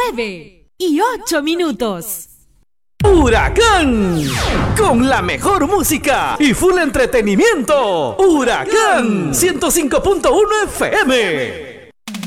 9:08. Huracán, con la mejor música y full entretenimiento. Huracán 105.1 FM.